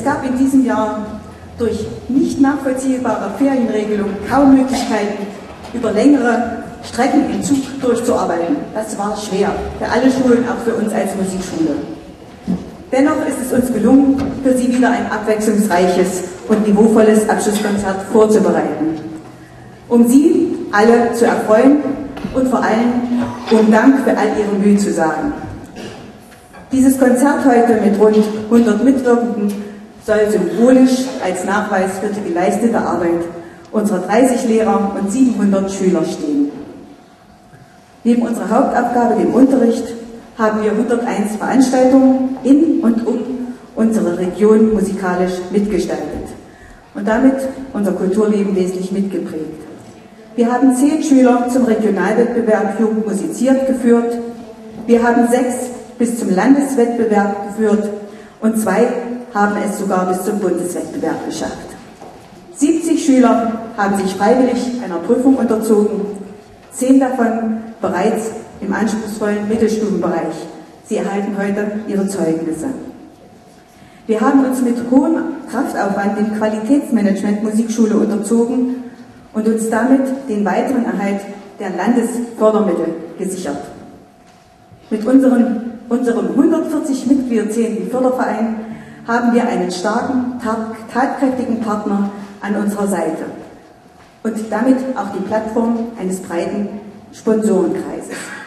gab in diesem Jahr durch nicht nachvollziehbare Ferienregelungen kaum Möglichkeiten, über längere Strecken im Zug durchzuarbeiten. Das war schwer, für alle Schulen, auch für uns als Musikschule. Dennoch ist es uns gelungen, für Sie wieder ein abwechslungsreiches und niveauvolles Abschlusskonzert vorzubereiten, um Sie alle zu erfreuen und vor allem um Dank für all Ihre Mühe zu sagen. Dieses Konzert heute mit rund 100 Mitwirkenden soll symbolisch als Nachweis für die geleistete Arbeit unserer 30 Lehrer und 700 Schüler stehen. Neben unserer Hauptaufgabe, dem Unterricht, haben wir 101 Veranstaltungen in und um unsere Region musikalisch mitgestaltet und damit unser Kulturleben wesentlich mitgeprägt. Wir haben 10 Schüler zum Regionalwettbewerb Jugend musiziert geführt, wir haben 6 bis zum Landeswettbewerb geführt und 2 haben es sogar bis zum Bundeswettbewerb geschafft. 70 Schüler haben sich freiwillig einer Prüfung unterzogen, 10 davon bereits im anspruchsvollen Mittelstufenbereich. Sie erhalten heute ihre Zeugnisse. Wir haben uns mit hohem Kraftaufwand dem Qualitätsmanagement Musikschule unterzogen und uns damit den weiteren Erhalt der Landesfördermittel gesichert. Mit unserem 140 Mitglieder zählenden Förderverein haben wir einen starken, tatkräftigen Partner an unserer Seite und damit auch die Plattform eines breiten Sponsorenkreises.